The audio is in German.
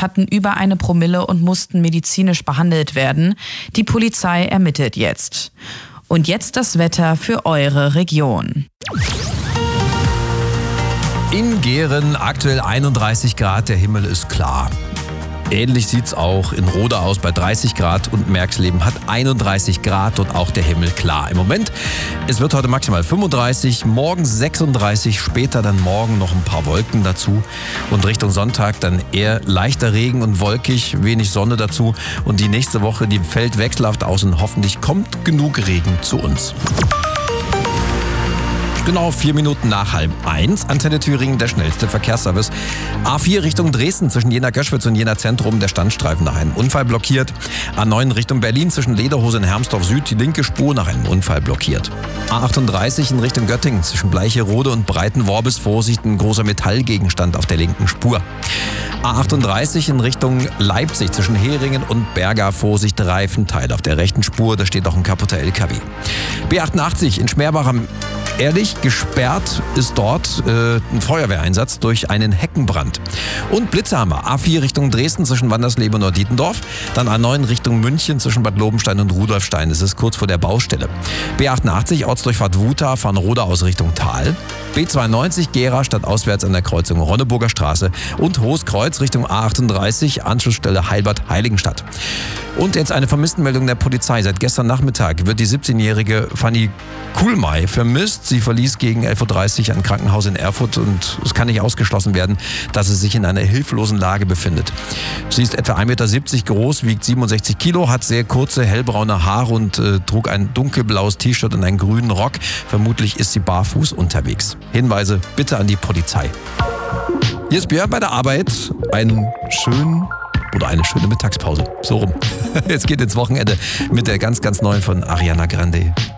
hatten über 1 Promille und mussten medizinisch behandelt werden. Die Polizei ermittelt jetzt. Und jetzt das Wetter für eure Region. In Gehren aktuell 31 Grad, der Himmel ist klar. Ähnlich sieht's auch in Roda aus bei 30 Grad und Merxleben hat 31 Grad und auch der Himmel klar. Im Moment, es wird heute maximal 35, morgen 36, später dann morgen noch ein paar Wolken dazu und Richtung Sonntag dann eher leichter Regen und wolkig, wenig Sonne dazu und die nächste Woche, die fällt wechselhaft aus und hoffentlich kommt genug Regen zu uns. Genau 4 Minuten nach 12:30. Antenne Thüringen, der schnellste Verkehrsservice. A4 Richtung Dresden zwischen Jena-Göschwitz und Jena-Zentrum. Der Standstreifen nach einem Unfall blockiert. A9 Richtung Berlin zwischen Lederhose und Hermsdorf Süd. Die linke Spur nach einem Unfall blockiert. A38 in Richtung Göttingen zwischen Bleicherode und Breitenworbis. Vorsicht, ein großer Metallgegenstand auf der linken Spur. A38 in Richtung Leipzig zwischen Heringen und Berga. Vorsicht, Reifenteil auf der rechten Spur. Da steht auch ein kaputter LKW. B88 in Schmerbach am Ehrlich, gesperrt ist dort ein Feuerwehreinsatz durch einen Heckenbrand. Und Blitzhammer, A4 Richtung Dresden zwischen Wandersleben und Norddietendorf. Dann A9 Richtung München zwischen Bad Lobenstein und Rudolfstein. Das ist kurz vor der Baustelle. B88 Ortsdurchfahrt Wuta von Roda aus Richtung Tal. B92 Gera stadtauswärts an der Kreuzung Ronneburger Straße. Und Hohes Richtung A38 Anschlussstelle Heilbad-Heiligenstadt. Und jetzt eine Vermisstenmeldung der Polizei. Seit gestern Nachmittag wird die 17-jährige Fanny Kuhlmey vermisst. Sie verließ gegen 11:30 Uhr ein Krankenhaus in Erfurt und es kann nicht ausgeschlossen werden, dass sie sich in einer hilflosen Lage befindet. Sie ist etwa 1,70 Meter groß, wiegt 67 Kilo, hat sehr kurze hellbraune Haare und trug ein dunkelblaues T-Shirt und einen grünen Rock. Vermutlich ist sie barfuß unterwegs. Hinweise bitte an die Polizei. Hier ist Björn bei der Arbeit. Eine schöne Mittagspause. So rum. Jetzt geht ins Wochenende mit der ganz, ganz neuen von Ariana Grande.